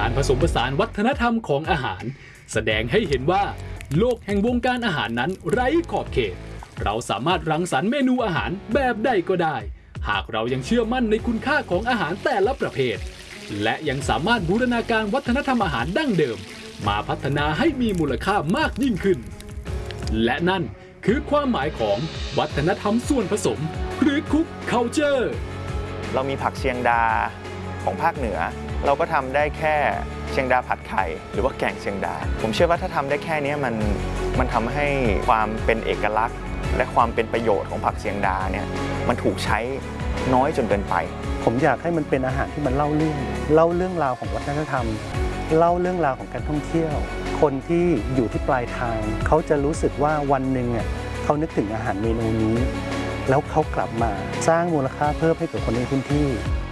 การผสมผสานวัฒนธรรมของอาหารแสดงให้เห็นว่าโลกแห่งวงการอาหารนั้นไร้ขอบเขตเราสามารถรังสรรค์เมนูอาหารแบบใดก็ได้หากเรายังเชื่อมั่นในคุณค่าของอาหารแต่ละประเภทและยังสามารถบูรณาการวัฒนธรรมอาหารดั้งเดิมมาพัฒนาให้มีมูลค่ามากยิ่งขึ้นและนั่นคือความหมายของวัฒนธรรมส่วนผสมหรือคุกเคาน์เตอร์เรามีผักเชียงดาของภาคเหนือเราก็ทำได้แค่เชียงดาผัดไข่หรือว่าแกงเชียงดาผมเชื่อว่าถ้าทำได้แค่นี้มันทำให้ความเป็นเอกลักษณ์และความเป็นประโยชน์ของผักเชียงดาเนี่ยมันถูกใช้น้อยจนเกินไปผมอยากให้มันเป็นอาหารที่มันเล่าเรื่องราวของวัฒนธรรมเล่าเรื่องราวของการท่องเที่ยวคนที่อยู่ที่ปลายทางเขาจะรู้สึกว่าวันหนึ่งเขานึกถึงอาหารเมนูนี้แล้วเขากลับมาสร้างมูลค่าเพิ่มให้กับคนในพื้นที่